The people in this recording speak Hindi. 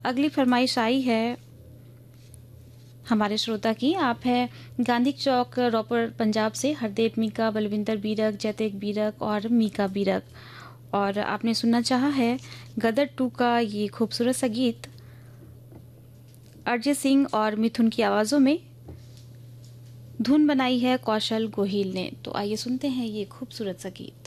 अगली फरमाइश आई है हमारे श्रोता की। आप है गांधी चौक रोपड़ पंजाब से हरदेव मीका, बलविंदर बीरक, जैतेक बीरक और मीका बीरक, और आपने सुनना चाहा है गदर 2 का ये खूबसूरत सा गीत अरिजीत सिंह और मिथुन की आवाज़ों में। धुन बनाई है कौशल गोहिल ने। तो आइए सुनते हैं ये खूबसूरत सा गीत।